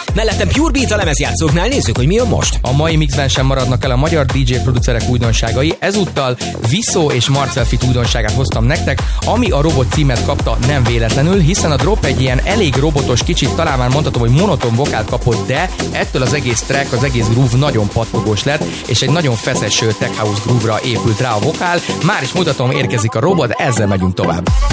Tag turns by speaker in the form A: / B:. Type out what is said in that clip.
A: Mellettem Pure Beat a lemezjátszóknál, nézzük, hogy mi jön most.
B: A mai mixben sem maradnak el a magyar DJ producerek újdonságai, ezúttal Viszó és Marcel Fit újdonságát hoztam nektek, ami a Robot címet kapta nem véletlenül, hiszen a drop egy ilyen elég robotos, kicsit talán már mondhatom, hogy monoton vokált kapott, de ettől az egész track, az egész groove nagyon pattogós lett, és egy nagyon feszes tech house groove-ra épült rá a vokál. Már is mutatom, érkezik a Robot, ezzel megyünk tovább.